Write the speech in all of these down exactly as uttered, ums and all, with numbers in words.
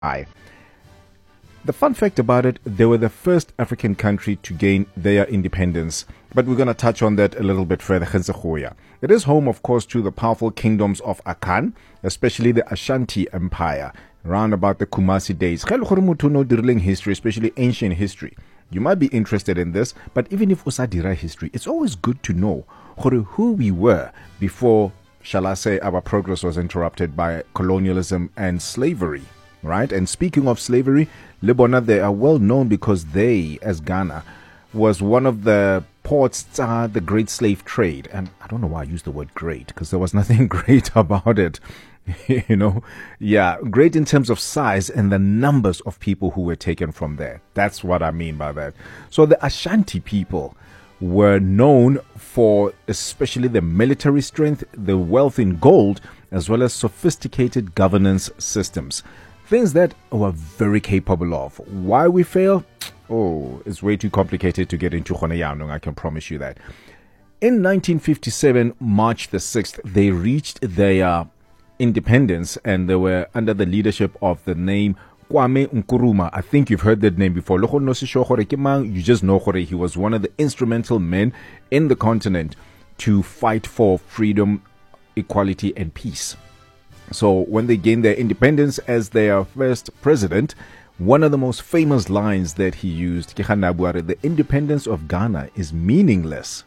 I. The fun fact about it, they were the first African country to gain their independence. But we're going to touch on that a little bit further. It is home, of course, to the powerful kingdoms of Akan, especially the Ashanti Empire, around about the Kumasi days. History, especially ancient history. You might be interested in this, but even if usadira history, it's always good to know who we were before, shall I say, our progress was interrupted by colonialism and slavery. Right? And speaking of slavery, Lebona, they are well known because they, as Ghana, was one of the ports, uh, the great slave trade. And I don't know why I use the word great, because there was nothing great about it. you know, yeah, great in terms of size and the numbers of people who were taken from there. That's what I mean by that. So the Ashanti people were known for especially the military strength, the wealth in gold, as well as sophisticated governance systems. Things that we're very capable of. Why we fail? Oh, it's way too complicated to get into. I can promise you that. In nineteen fifty-seven, March the sixth, they reached their independence, and they were under the leadership of the name Kwame Nkrumah. I think you've heard that name before. You just know he was one of the instrumental men in the continent to fight for freedom, equality, and peace. So when they gained their independence as their first president, one of the most famous lines that he used, the independence of Ghana is meaningless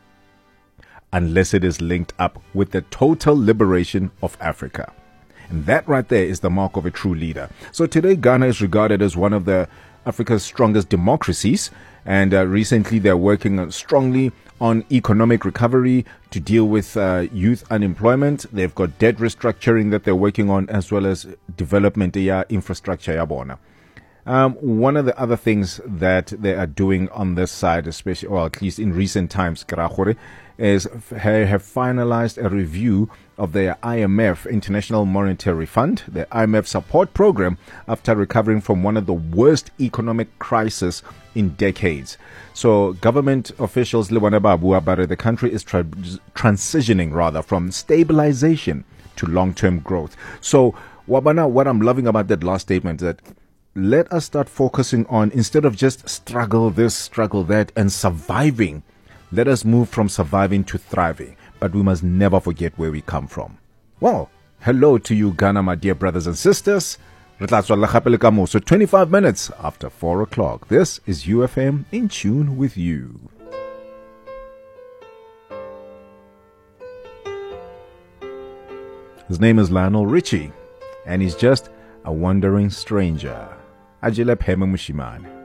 unless it is linked up with the total liberation of Africa. And that right there is the mark of a true leader. So today, Ghana is regarded as one of the Africa's strongest democracies. And uh, recently, they're working strongly on economic recovery to deal with uh, youth unemployment. They've got debt restructuring that they're working on, as well as development ya infrastructure ya bona. Um, one of the other things that they are doing on this side, especially, or at least in recent times, is have finalized a review of their I M F, International Monetary Fund, the I M F support program, after recovering from one of the worst economic crises in decades. So government officials, the country is tra- transitioning rather from stabilization to long-term growth. So Wabana, what I'm loving about that last statement is that let us start focusing on, instead of just struggle this, struggle that, and surviving, let us move from surviving to thriving. But we must never forget where we come from. Well, hello to you, Ghana, my dear brothers and sisters. So twenty-five minutes after four o'clock. This is U F M in tune with you. His name is Lionel Richie, and he's just a wandering stranger. Ajila Pema Mushiman.